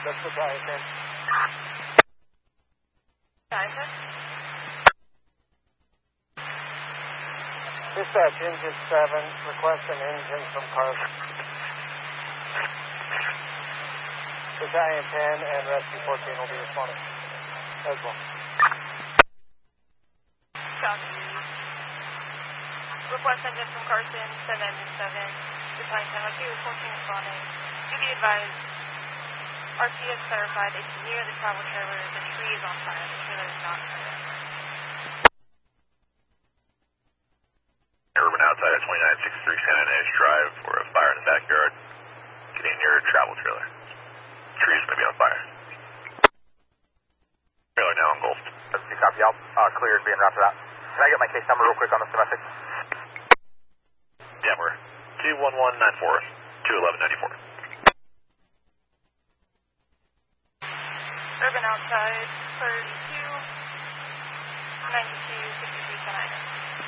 That's the Italian 10. Italian 10? Dispatch, engine 7, request an engine from Carson. Battalion 10 and Rescue 14 will be responding as well. Copy. Request engine from Carson, 7 engine 7, Battalion 10, Rescue 14 responding. Do be advised, RCS clarified it's near the travel trailer, the tree is on fire, the trailer is not fire. Urban outside at 2963 San Ynez Drive for a fire in the backyard. Getting near a travel trailer. Tree's going to be on fire. Trailer now engulfed. That's the copy. I'll clear and be en route for that. Can I get my case number real quick on this domestic? Yeah, we're 21194, 21194. Urban outside, 32, 92, 63 San Ynez.